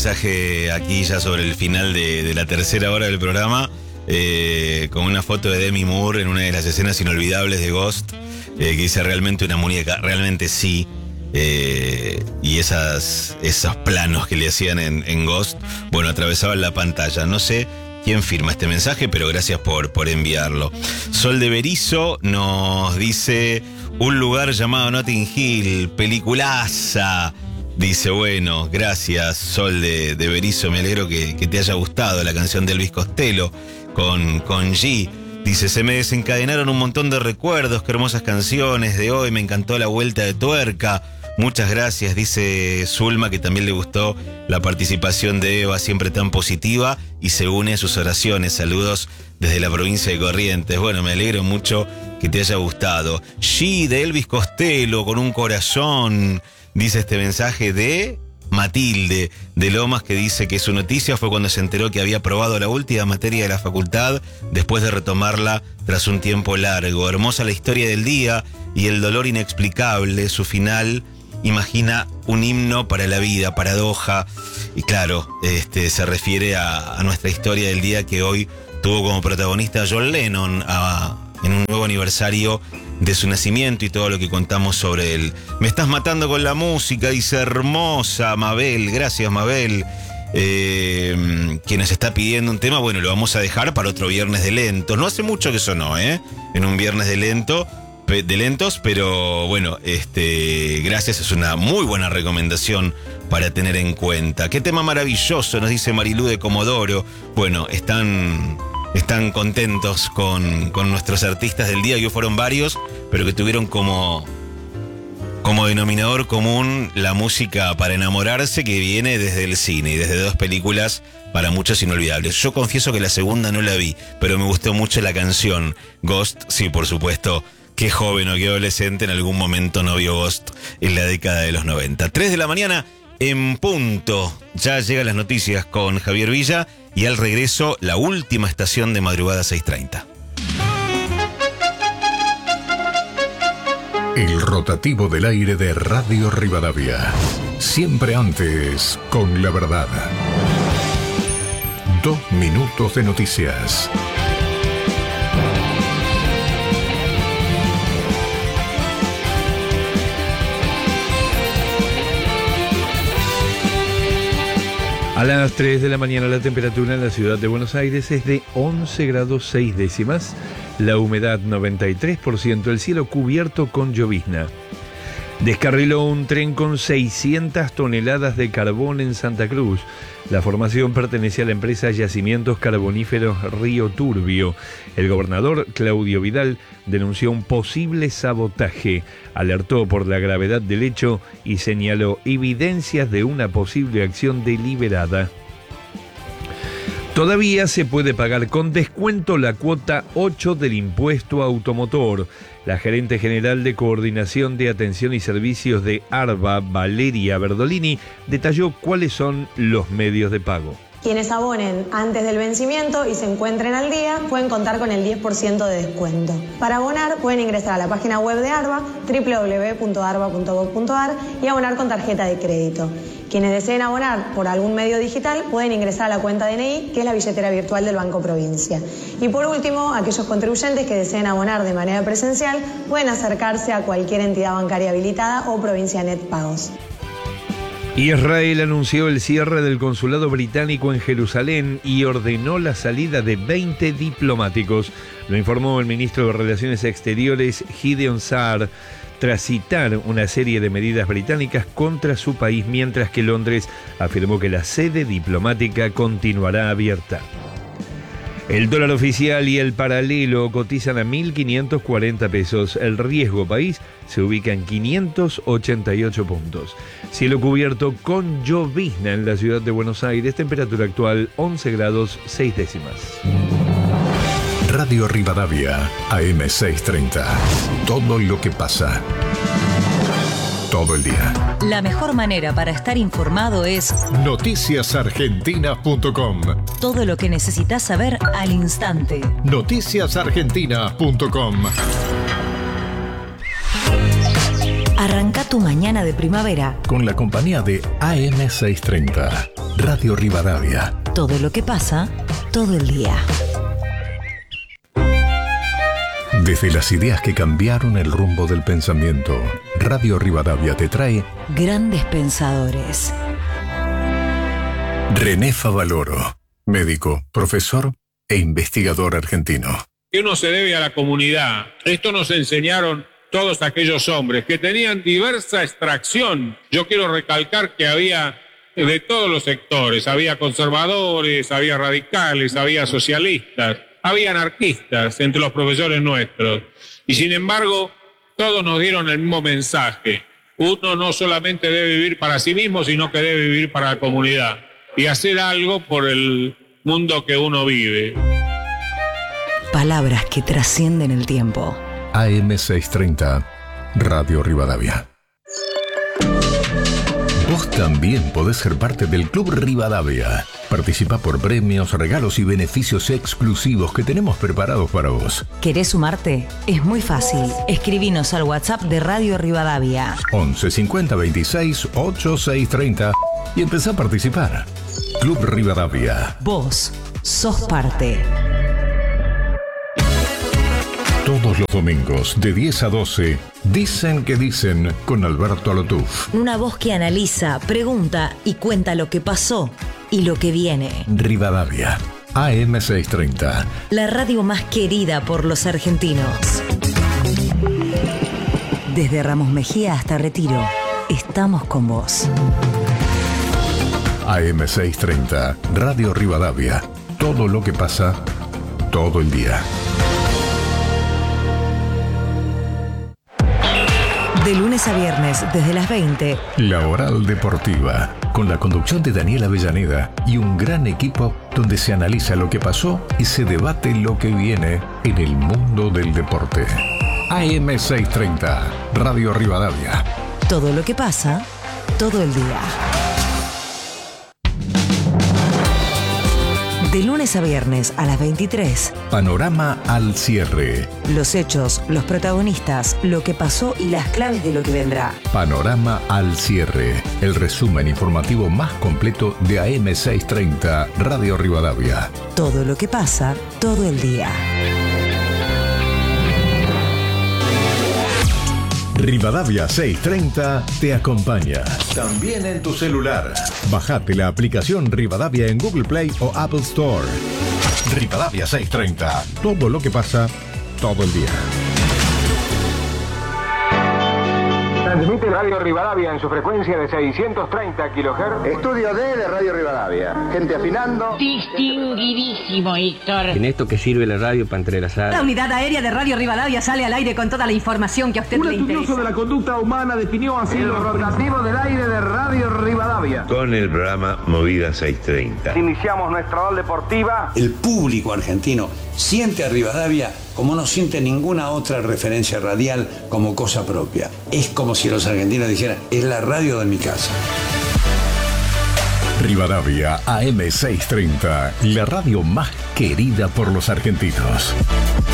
mensaje aquí ya sobre el final de la tercera hora del programa, con una foto de Demi Moore en una de las escenas inolvidables de Ghost, que dice realmente una muñeca, realmente sí. Y esos planos que le hacían en Ghost, bueno, atravesaban la pantalla. No sé quién firma este mensaje, pero gracias por enviarlo. Sol de Berizo nos dice: un lugar llamado Notting Hill, peliculaza. Dice, bueno, gracias Sol de Berizo, me alegro que te haya gustado la canción de Elvis Costello con G. Dice, se me desencadenaron un montón de recuerdos, qué hermosas canciones de hoy, me encantó la vuelta de tuerca. Muchas gracias, dice Zulma, que también le gustó la participación de Eva, siempre tan positiva, y se une a sus oraciones. Saludos desde la provincia de Corrientes. Bueno, me alegro mucho que te haya gustado. G de Elvis Costello, con un corazón, dice este mensaje de Matilde de Lomas, que dice que su noticia fue cuando se enteró que había aprobado la última materia de la facultad después de retomarla tras un tiempo largo. Hermosa la historia del día y el dolor inexplicable, su final imagina un himno para la vida, paradoja, y claro, se refiere a nuestra historia del día, que hoy tuvo como protagonista a John Lennon en un nuevo aniversario de su nacimiento y todo lo que contamos sobre él. Me estás matando con la música, dice hermosa Mabel. Gracias, Mabel. Quien nos está pidiendo un tema, bueno, lo vamos a dejar para otro viernes de lentos. No hace mucho que sonó, en un viernes de lentos, pero bueno, gracias, es una muy buena recomendación para tener en cuenta. Qué tema maravilloso, nos dice Marilú de Comodoro. Bueno, están contentos con nuestros artistas del día, que fueron varios, pero que tuvieron como denominador común la música para enamorarse, que viene desde el cine y desde dos películas para muchos inolvidables. Yo confieso que la segunda no la vi, pero me gustó mucho la canción. Ghost, sí, por supuesto. Qué joven o qué adolescente en algún momento no vio Ghost en la década de los 90. 3 de la mañana en punto. Ya llegan las noticias con Javier Villa y al regreso la última estación de Madrugada 6:30. El rotativo del aire de Radio Rivadavia. Siempre antes con la verdad. 2 minutos de noticias. A las 3 de la mañana la temperatura en la ciudad de Buenos Aires es de 11 grados 6 décimas, la humedad 93%, el cielo cubierto con llovizna. Descarriló un tren con 600 toneladas de carbón en Santa Cruz. La formación pertenece a la empresa Yacimientos Carboníferos Río Turbio. El gobernador Claudio Vidal denunció un posible sabotaje, alertó por la gravedad del hecho y señaló evidencias de una posible acción deliberada. Todavía se puede pagar con descuento la cuota 8 del impuesto automotor. La gerente general de Coordinación de Atención y Servicios de ARBA, Valeria Berdolini, detalló cuáles son los medios de pago. Quienes abonen antes del vencimiento y se encuentren al día pueden contar con el 10% de descuento. Para abonar pueden ingresar a la página web de ARBA, www.arba.gov.ar, y abonar con tarjeta de crédito. Quienes deseen abonar por algún medio digital pueden ingresar a la cuenta DNI, que es la billetera virtual del Banco Provincia. Y por último, aquellos contribuyentes que deseen abonar de manera presencial pueden acercarse a cualquier entidad bancaria habilitada o Provincia Net Pagos. Israel anunció el cierre del consulado británico en Jerusalén y ordenó la salida de 20 diplomáticos. Lo informó el ministro de Relaciones Exteriores, Gideon Saar, tras citar una serie de medidas británicas contra su país, mientras que Londres afirmó que la sede diplomática continuará abierta. El dólar oficial y el paralelo cotizan a 1.540 pesos. El riesgo país se ubica en 588 puntos. Cielo cubierto con llovizna en la ciudad de Buenos Aires. Temperatura actual 11 grados 6 décimas. Radio Rivadavia, AM630. Todo lo que pasa. Todo el día. La mejor manera para estar informado es noticiasargentina.com. Todo lo que necesitas saber al instante. noticiasargentina.com. Arranca tu mañana de primavera con la compañía de AM630. Radio Rivadavia. Todo lo que pasa, todo el día. Desde las ideas que cambiaron el rumbo del pensamiento, Radio Rivadavia te trae Grandes pensadores. René Favaloro, médico, profesor e investigador argentino. Que uno se debe a la comunidad. Esto nos enseñaron todos aquellos hombres que tenían diversa extracción. Yo quiero recalcar que había de todos los sectores. Había conservadores, había radicales, había socialistas, había anarquistas entre los profesores nuestros. Y sin embargo, todos nos dieron el mismo mensaje. Uno no solamente debe vivir para sí mismo, sino que debe vivir para la comunidad y hacer algo por el mundo que uno vive. Palabras que trascienden el tiempo. AM630, Radio Rivadavia. Vos también podés ser parte del Club Rivadavia. Participa por premios, regalos y beneficios exclusivos que tenemos preparados para vos. ¿Querés sumarte? Es muy fácil. Escribinos al WhatsApp de Radio Rivadavia. 11 50 26 8630 y empezá a participar. Club Rivadavia. Vos sos parte. Todos los domingos de 10 a 12, Dicen que dicen con Alberto Alotuf. Una voz que analiza, pregunta y cuenta lo que pasó y lo que viene. Rivadavia, AM630. La radio más querida por los argentinos. Desde Ramos Mejía hasta Retiro, estamos con vos. AM630, Radio Rivadavia. Todo lo que pasa, todo el día. De lunes a viernes, desde las 20. La Oral Deportiva, con la conducción de Daniel Avellaneda y un gran equipo donde se analiza lo que pasó y se debate lo que viene en el mundo del deporte. AM630, Radio Rivadavia. Todo lo que pasa, todo el día. De lunes a viernes a las 23. Panorama al cierre. Los hechos, los protagonistas, lo que pasó y las claves de lo que vendrá. Panorama al cierre. El resumen informativo más completo de AM630, Radio Rivadavia. Todo lo que pasa, todo el día. Rivadavia 630 te acompaña. También en tu celular. Bajate la aplicación Rivadavia en Google Play o Apple Store. Rivadavia 630. Todo lo que pasa, todo el día. Transmite Radio Rivadavia en su frecuencia de 630 kHz. Estudio D de Radio Rivadavia. Gente afinando. Distinguidísimo, Héctor. ¿En esto qué sirve la radio para entrelazar? La unidad aérea de Radio Rivadavia sale al aire con toda la información que a usted le interesa. Un estudioso de la conducta humana definió así el rotativo del aire de Radio Rivadavia. Con el programa Movida 630. Iniciamos nuestra ola deportiva. El público argentino siente a Rivadavia como no siente ninguna otra referencia radial como cosa propia. Es como si los argentinos dijeran, es la radio de mi casa. Rivadavia AM630, la radio más querida por los argentinos.